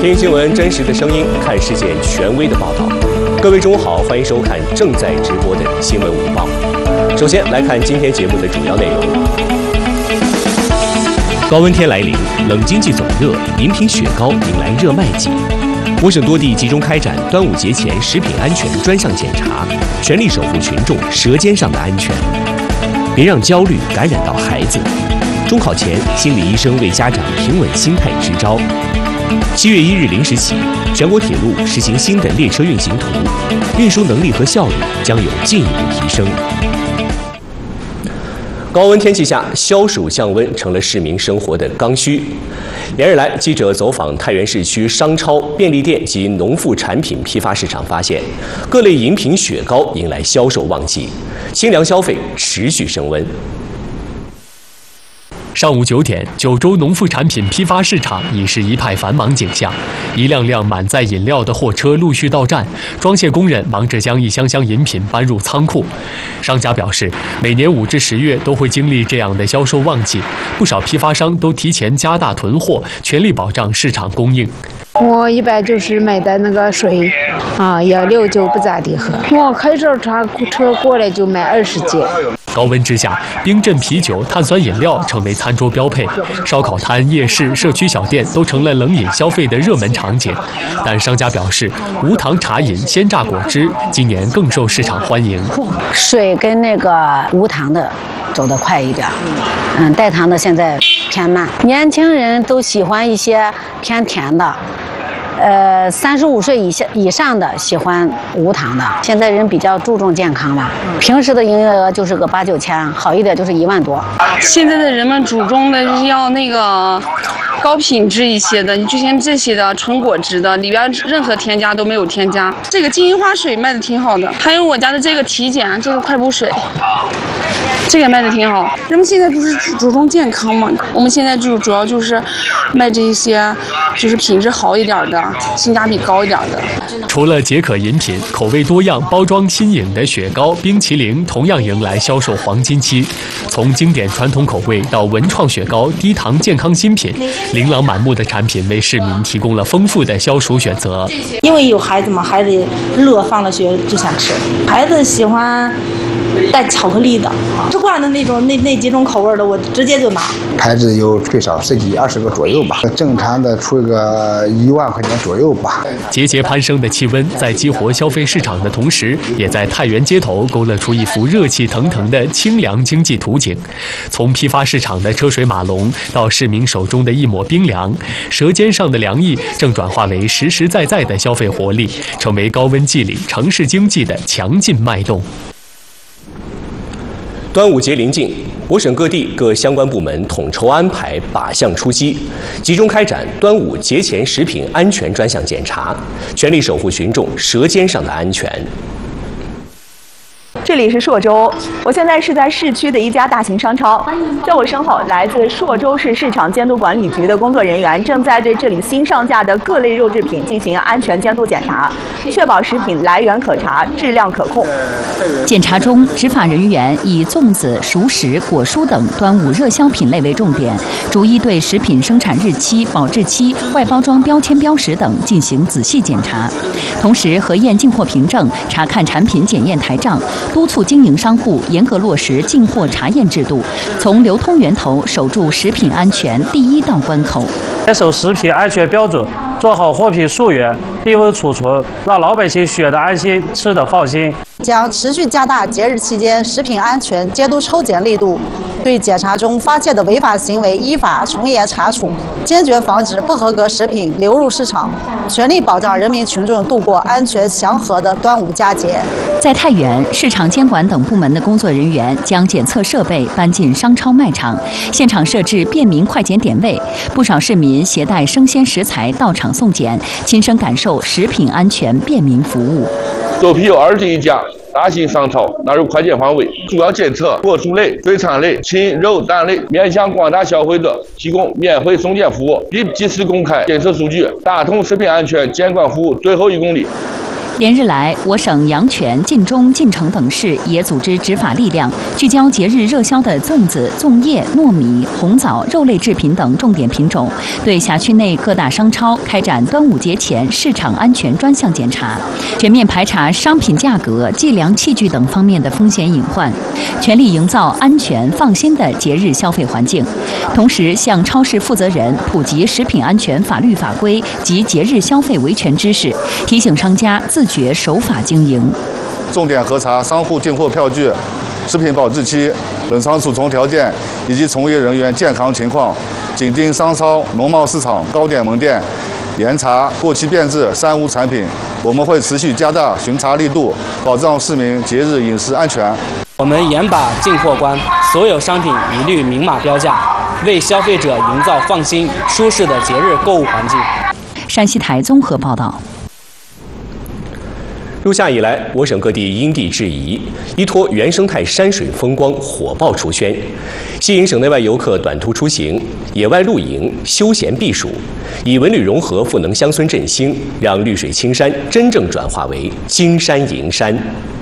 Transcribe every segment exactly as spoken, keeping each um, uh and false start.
听新闻真实的声音，看事件权威的报道。各位中午好，欢迎收看正在直播的新闻午报。首先来看今天节目的主要内容。高温天来临，冷经济总热，饮品雪糕迎来热卖季。我省多地集中开展端午节前食品安全专项检查，全力守护群众舌尖上的安全，别让焦虑感染到孩子。中考前，心理医生为家长平稳心态支招。七月一日零时起，全国铁路实行新的列车运行图，运输能力和效率将有进一步提升。高温天气下，消暑降温成了市民生活的刚需。连日来，记者走访太原市区商超、便利店及农副产品批发市场，发现各类饮品雪糕迎来销售旺季，清凉消费持续升温。 上午九点，九州农副产品批发市场已是一派繁忙景象，一辆辆满载饮料的货车陆续到站，装卸工人忙着将一箱箱饮品搬入仓库。商家表示，每年五至十月都会经历这样的销售旺季，不少批发商都提前加大囤货，全力保障市场供应。 我一般就是买的那个水，啊，幺六就不咋地喝。我开着车车过来就买二十斤。 高温之下，冰镇啤酒、碳酸饮料成为餐桌标配，烧烤摊、夜市、社区小店都成了冷饮消费的热门场景。但商家表示，无糖茶饮、鲜榨果汁今年更受市场欢迎。 水跟那个无糖的走得快一点，嗯，带糖的现在偏慢。年轻人都喜欢一些偏甜的。呃，三十五岁以下以上的喜欢无糖的。现在人比较注重健康了，平时的营业额就是个八九千，好一点就是一万多。 现在的人们注重的是要那个高品质一些的，你就像这些的纯果汁的，里边任何添加都没有添加。这个金银花水卖的挺好的，还有我家的这个体检，这个快补水，这个卖的挺好。人们现在不是注重健康嘛？我们现在就主要就是卖这些，就是品质好一点的。性价比高一点的。 除了解渴饮品，口味多样、包装新颖的雪糕、冰淇淋同样迎来销售黄金期。从经典传统口味到文创雪糕、低糖健康新品，琳琅满目的产品为市民提供了丰富的消暑选择。 因为有孩子嘛，孩子乐，放了学就想吃。孩子喜欢带巧克力的，吃惯的那种那那几种口味的，我直接就拿。 牌子有最少十几二十个左右吧，正常的出个一万块钱左右吧。 节节攀升的气温，在激活消费市场的同时，也在太原街头勾勒出一幅热气腾腾的清凉经济图景。从批发市场的车水马龙，到市民手中的一抹冰凉，舌尖上的凉意正转化为实实在在的消费活力，成为高温季里城市经济的强劲脉动。 端午节临近，我省各地各相关部门统筹安排，靶向出击，集中开展端午节前食品安全专项检查，全力守护群众舌尖上的安全。 这里是朔州，我现在是在市区的一家大型商超，在我身后，来自朔州市市场监督管理局的工作人员正在对这里新上架的各类肉制品进行安全监督检查，确保食品来源可查、质量可控。 检查中，执法人员以粽子、熟食、果蔬等端午热销品类为重点，逐一对食品生产日期、保质期、外包装标签标识等进行仔细检查，同时核验进货凭证，查看产品检验台账。督促经营商户严格落实进货查验制度，从流通源头守住食品安全第一道关口。 坚守食品安全标准，做好货品溯源、低温储存，让老百姓选得安心、吃得放心。 将持续加大节日期间食品安全监督抽检力度，对检查中发现的违法行为依法从严查处，坚决防止不合格食品流入市场，全力保障人民群众度过安全祥和的端午佳节。 在太原，市场监管等部门的工作人员将检测设备搬进商超卖场，现场设置便民快检点位，不少市民携带生鲜食材到场送检，亲身感受食品安全便民服务。 首批有二十一家大型商超纳入快检范围，主要检测果蔬类、水产类、禽肉蛋类，面向广大消费者提供免费送检服务，并及时公开检测数据，打通食品安全监管服务最后一公里。 连日来，我省阳泉、晋中、晋城等市也组织执法力量，聚焦节日热销的粽子、粽叶、糯米、红枣、肉类制品等重点品种，对辖区内各大商超开展端午节前市场安全专项检查，全面排查商品价格、计量器具等方面的风险隐患，全力营造安全放心的节日消费环境。同时，向超市负责人普及食品安全法律法规及节日消费维权知识，提醒商家自觉守法经营。 重点核查商户进货票据、食品保质期、冷藏储存条件以及从业人员健康情况，紧盯商超、农贸市场、糕点门店，严查过期变质、三无产品。我们会持续加大巡查力度，保障市民节日饮食安全。 我们严把进货关，所有商品一律明码标价，为消费者营造放心、舒适的节日购物环境。 山西台综合报道。 入夏以来，我省各地因地制宜，依托原生态山水风光火爆出宣，吸引省内外游客短途出行、野外露营、休闲避暑，以文旅融合赋能乡村振兴，让绿水青山真正转化为金山银山。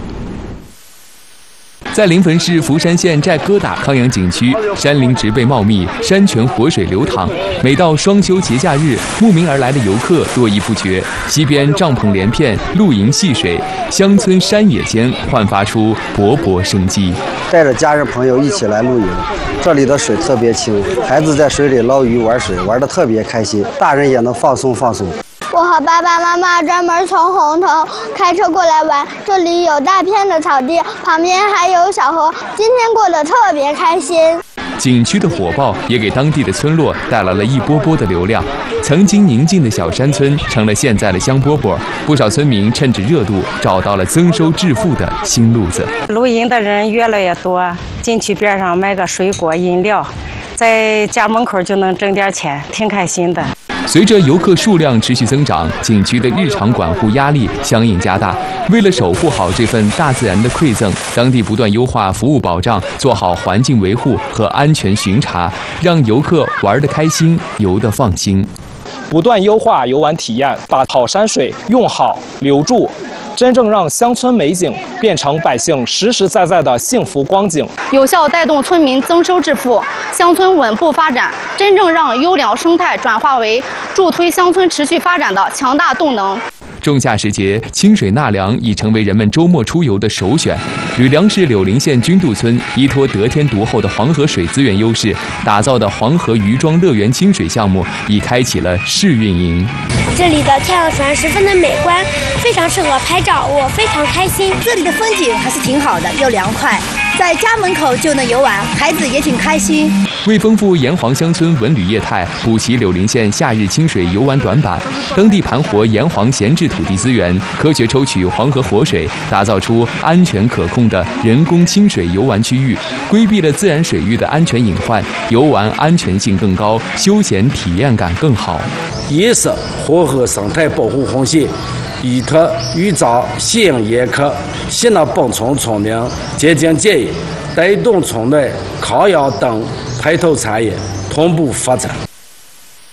在临汾市福山县寨疙瘩康养景区，山林植被茂密，山泉活水流淌。每到双休节假日，慕名而来的游客络绎不绝，溪边帐篷连片，露营戏水，乡村山野间焕发出勃勃生机。 带着家人朋友一起来露营，这里的水特别清，孩子在水里捞鱼玩水，玩得特别开心，大人也能放松放松。 我和爸爸妈妈专门从红头开车过来玩，这里有大片的草地，旁边还有小河，今天过得特别开心。 景区的火爆也给当地的村落带来了一波波的流量，曾经宁静的小山村成了现在的香饽饽，不少村民趁着热度找到了增收致富的新路子。 露营的人越来越多，景区边上买个水果饮料，在家门口就能挣点钱，挺开心的。 随着游客数量持续增长，景区的日常管护压力相应加大。为了守护好这份大自然的馈赠，当地不断优化服务保障，做好环境维护和安全巡查，让游客玩得开心，游得放心。 不断优化游玩体验，把好山水用好留住，真正让乡村美景变成百姓实实在在的幸福光景， 有效带动村民增收致富，乡村稳步发展，真正让优良生态转化为助推乡村持续发展的强大动能。 仲夏时节，清水纳凉已成为人们周末出游的首选。吕梁市柳林县君渡村依托得天独厚的黄河水资源优势，打造的黄河渔庄乐园清水项目已开启了试运营。 这里的太阳船十分的美观，非常适合拍照，我非常开心。 这里的风景还是挺好的，又凉快，在家门口就能游玩，孩子也挺开心。 为丰富炎黄乡村文旅业态，补齐柳林县夏日清水游玩短板，当地盘活炎黄闲置土地资源，科学抽取黄河活水，打造出安全可控的人工清水游玩区域，规避了自然水域的安全隐患，游玩安全性更高，休闲体验感更好。 一是黄河生态保护红线，依托渔庄吸引游客，吸纳本村村民节俭节约，带动村内康养等配套产业同步发展。